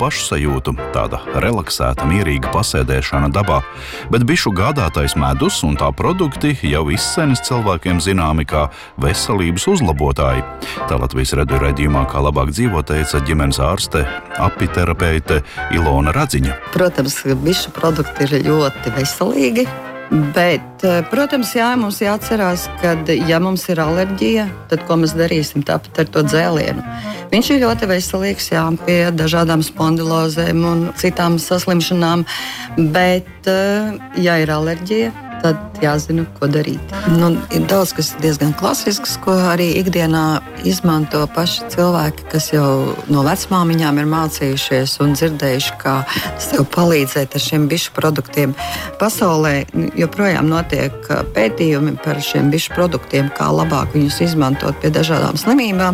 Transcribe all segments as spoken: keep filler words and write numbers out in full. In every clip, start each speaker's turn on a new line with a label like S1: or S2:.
S1: pašsajūtu, tāda relaksēta, mierīga pasēdēšana dabā, bet bišu gādātais medus un tā produkti jau izsenis cilvēkiem zināmi kā veselības uzlabotāji. Tā Latvijas Radio raidījumā Kā labāk dzīvot teica ģimenes ārste, apiterapeite Ilona Radziņa.
S2: Protams, bišu produkti ir ļoti veselīgi. Bet, protams, jā, mums jāatcerās, ka, ja mums ir alerģija, tad ko mēs darīsim tāpat ar to dzēlienu? Viņš ir ļoti veselīgs, jā, pie dažādām spondilozēm un citām saslimšanām, bet, ja ir alerģija, tad jāzina, ko darīt.
S3: Nu, ir daudz, kas ir diezgan klasisks, ko arī ikdienā izmanto paši cilvēki, kas jau no vecmāmiņām ir mācījušies un dzirdējuši, kā sev palīdzēt ar šiem bišu produktiem. Pasaulē joprojām notiek pētījumi par šiem bišu produktiem, kā labāk viņus izmantot pie dažādām slimībām.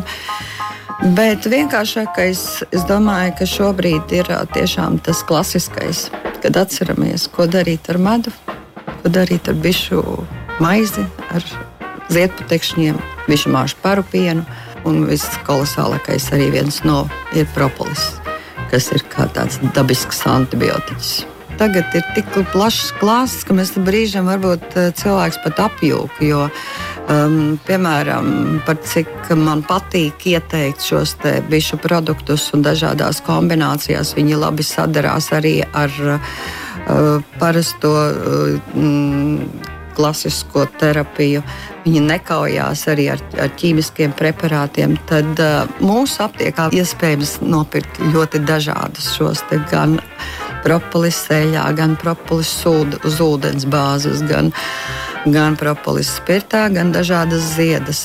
S3: Bet vienkāršākais, es domāju, ka šobrīd ir tiešām tas klasiskais, kad atceramies, ko darīt ar medu, ko darīt ar bišu maizi, ar ziedputekšņiem, bišu māšu paru pienu, un viss kolosālākais arī viens no ir propolis, kas ir kā tāds dabisks antibiotiķis. Tagad ir tik plašs klāsts, ka mēs brīžam varbūt cilvēks pat apjūk, jo, um, piemēram, par cik man patīk ieteikt šos te bišu produktus un dažādās kombinācijās, viņi labi sadarās arī ar uh, parasto uh, mm, klasisko terapiju, viņi nekaujās arī ar, ar ķīmiskiem preparātiem, tad uh, mūsu aptiekā iespējams nopirkt ļoti dažādus šos te gan propolis sēļā, gan propolis sūd, uz ūdens bāzes, gan, gan propolis spirtā, gan dažādas ziedas.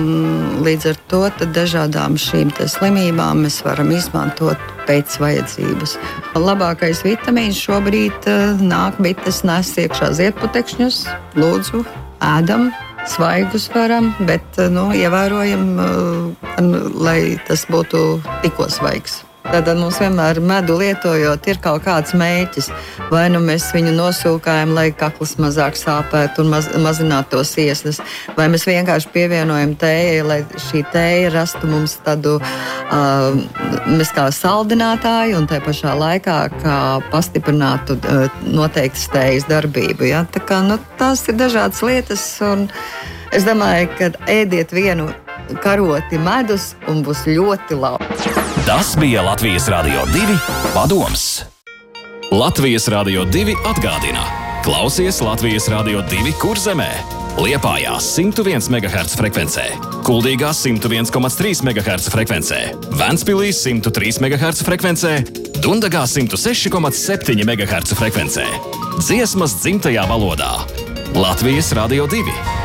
S3: Un līdz ar to dažādām šīm slimībām mēs varam izmantot pēc vajadzības. Labākais vitamīns šobrīd uh, nāk bites nes iekšā ziedputekšņus, lūdzu, ēdam, svaigus varam, bet nu, ievērojam, uh, lai tas būtu tikko svaigs. Tātad mums vienmēr medu lietojot ir kaut kāds mērķis. Vai nu mēs viņu nosūkājam, lai kakls mazāk sāpētu un maz, mazinātu tos iesnas, vai mēs vienkārši pievienojam tēju, lai šī tēja rastu mums tādu uh, mēs kā saldinātāju un tā pašā laikā kā pastiprinātu uh, noteiktas tējas darbību. Ja? Tā kā, nu, tās ir dažādas lietas un es domāju, ka ēdiet vienu karoti medus un būs ļoti labi.
S4: Tas bija Latvijas Radio divi padoms. Latvijas Radio divi atgādina. Klausies Latvijas Radio divi Kurzemē, Liepājā simt viens megahertz frekvencē, Kuldīgā simt viens komats trīs megahertz frekvencē, Ventspilī simt trīs megahertz frekvencē, Dundagā simt seši komats septiņi megahertz frekvencē. Dziesmas dzimtajā valodā. Latvijas Radio divi.